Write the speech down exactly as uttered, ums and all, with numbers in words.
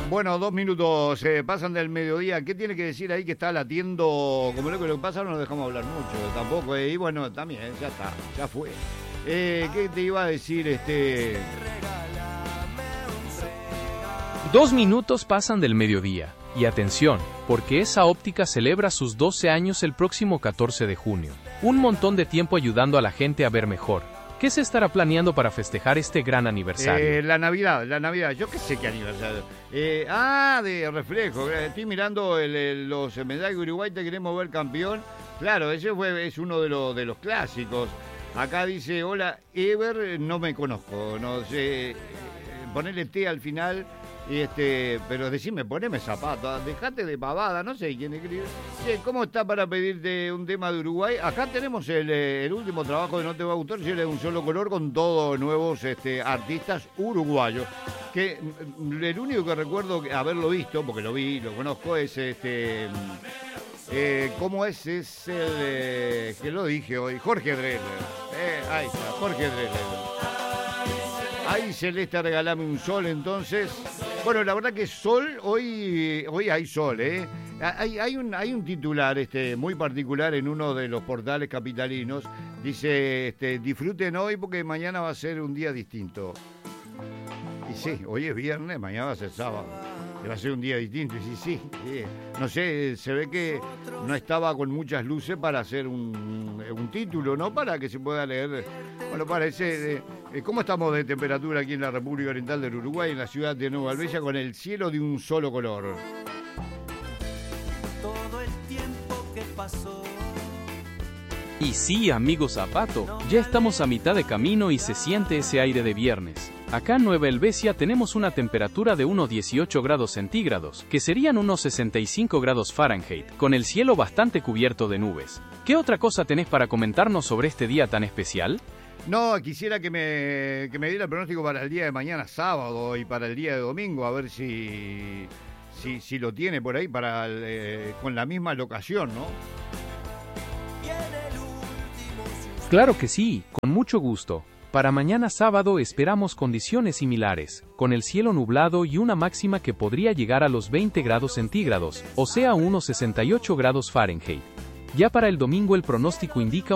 Bueno, dos minutos eh, pasan del mediodía. ¿Qué tiene que decir ahí que está latiendo? Como lo que pasa, no nos dejamos hablar mucho tampoco. Eh, y bueno, también, ya está, ya fue. Eh, ¿Qué te iba a decir? Este... Dos minutos pasan del mediodía. Y atención, porque esa óptica celebra sus doce años el próximo catorce de junio. Un montón de tiempo ayudando a la gente a ver mejor. ¿Qué se estará planeando para festejar este gran aniversario? Eh, la Navidad, la Navidad. Yo qué sé qué aniversario. Eh, ah, de reflejo. Estoy mirando el, el, los medallas de Uruguay, te queremos ver campeón. Claro, ese fue, es uno de, los de los clásicos. Acá dice, hola, Ever, no me conozco. No sé, ponele T al final. Y este, pero decime, poneme zapatos, dejate de pavada, no sé quién escribe. Che, ¿cómo está para pedirte un tema de Uruguay? Acá tenemos el, el último trabajo de No Te Va a Gustar, si eres de un solo color, con todos nuevos este, artistas uruguayos. Que el único que recuerdo haberlo visto, porque lo vi, lo conozco, es este. Eh, ¿Cómo es? Es el eh, que lo dije hoy, Jorge Drexler. Eh, ahí está, Jorge Drexler. Ahí, Celeste, regalame un sol, entonces. Bueno, la verdad que sol, hoy hoy hay sol, ¿eh? Hay, hay, un, hay un titular este, muy particular en uno de los portales capitalinos. Dice, este, disfruten hoy porque mañana va a ser un día distinto. Y sí, hoy es viernes, mañana va a ser sábado. Y va a ser un día distinto, y sí, sí, sí. No sé, se ve que no estaba con muchas luces para hacer un, un título, ¿no? Para que se pueda leer. Bueno, parece... Eh, ¿Cómo estamos de temperatura aquí en la República Oriental del Uruguay, en la ciudad de Nueva Alvesia, con el cielo de un solo color? Todo el tiempo que pasó. Y sí, amigo Zapato, ya estamos a mitad de camino y se siente ese aire de viernes. Acá en Nueva Helvecia tenemos una temperatura de unos dieciocho grados centígrados, que serían unos sesenta y cinco grados Fahrenheit, con el cielo bastante cubierto de nubes. ¿Qué otra cosa tenés para comentarnos sobre este día tan especial? No, quisiera que me, que me diera el pronóstico para el día de mañana sábado y para el día de domingo, a ver si, si, si lo tiene por ahí para el, eh, con la misma locación, ¿no? Claro que sí, con mucho gusto. Para mañana sábado esperamos condiciones similares, con el cielo nublado y una máxima que podría llegar a los veinte grados centígrados, o sea unos sesenta y ocho grados Fahrenheit. Ya para el domingo el pronóstico indica